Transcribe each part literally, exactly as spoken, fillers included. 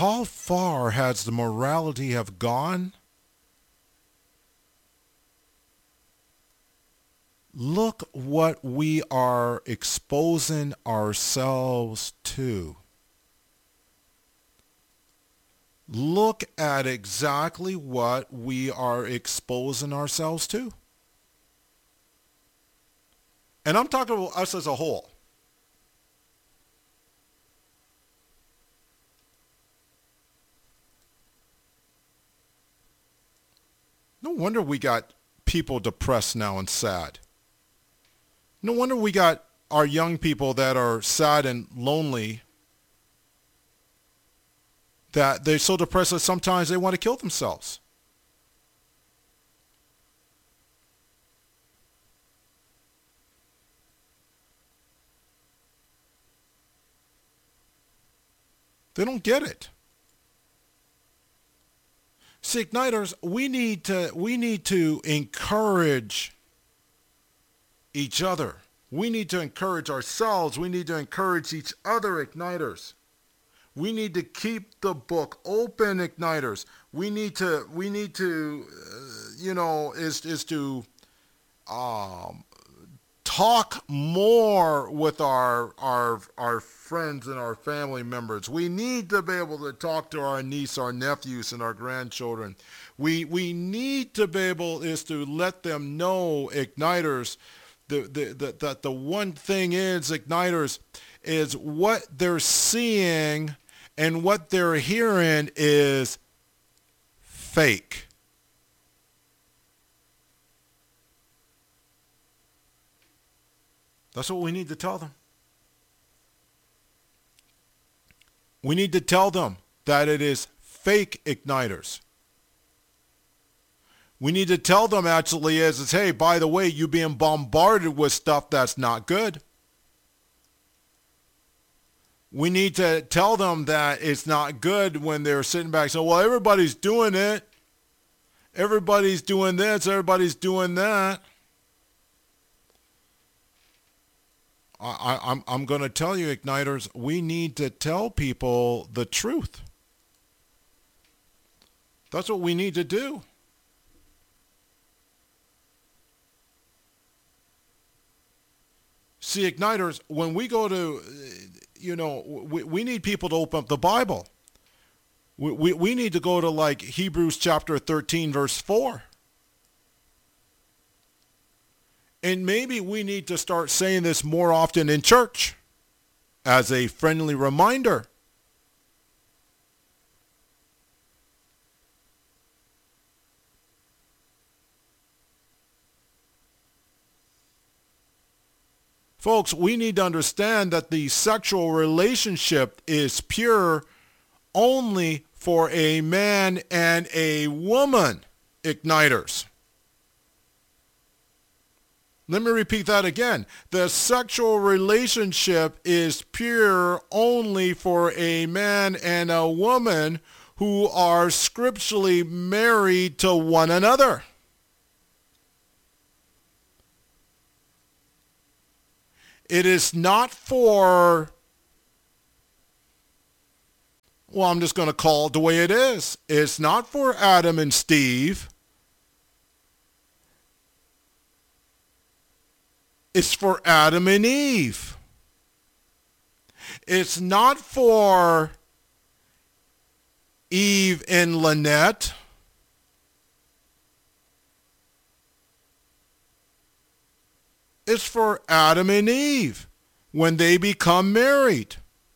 how far has the morality have gone? Look what we are exposing ourselves to. Look at exactly what we are exposing ourselves to. And I'm talking about us as a whole. No wonder we got people depressed now and sad. No wonder we got our young people that are sad and lonely, that they're so depressed that sometimes they want to kill themselves. They don't get it. See, Igniters, we need to we need to encourage each other. We need to encourage ourselves. We need to encourage each other, Igniters. We need to keep the book open, Igniters. We need to we need to uh, you know is is to um talk more with our our our friends and our family members. We need to be able to talk to our niece, our nephews, and our grandchildren. We we need to be able is to let them know, Igniters, the the, the that the one thing is, Igniters, is what they're seeing and what they're hearing is fake. That's what we need to tell them. We need to tell them that it is fake, Igniters. We need to tell them actually is, is hey, by the way, you're being bombarded with stuff that's not good. We need to tell them that it's not good when they're sitting back saying, well, everybody's doing it. Everybody's doing this. Everybody's doing that. I, I'm, I'm going to tell you, Igniters, we need to tell people the truth. That's what we need to do. See, Igniters, when we go to, you know, we, we need people to open up the Bible. We, we, we need to go to like Hebrews chapter thirteen, verse four. And maybe we need to start saying this more often in church as a friendly reminder. Folks, we need to understand that the sexual relationship is pure only for a man and a woman, Igniters. Let me repeat that again. The sexual relationship is pure only for a man and a woman who are scripturally married to one another. It is not for, well, I'm just going to call it the way it is. It's not for Adam and Steve. It's for Adam and Eve. It's not for Eve and Lynette. It's for Adam and Eve when they become married.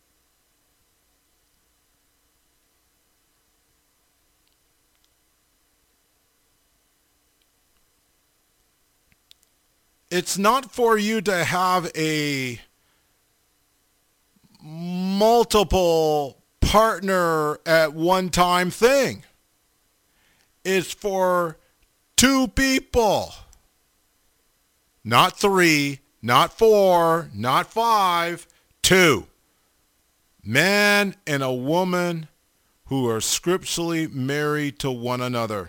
It's not for you to have a multiple partner at one time thing. It's for two people. Not three, not four, not five, two. Man and a woman who are scripturally married to one another.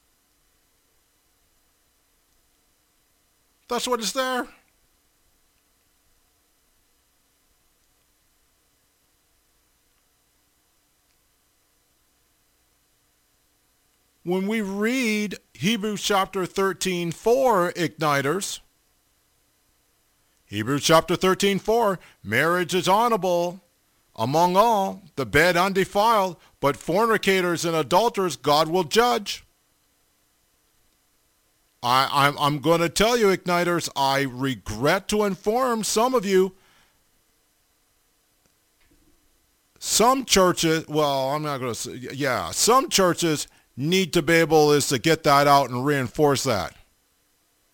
That's what it's there. when we read Hebrews chapter thirteen four, igniters, Hebrews chapter thirteen four, marriage is honorable among all, the bed undefiled, but fornicators and adulterers God will judge. I, I'm, I'm going to tell you, igniters, I regret to inform some of you, some churches, well, I'm not going to say, yeah, some churches need to be able is to get that out and reinforce that.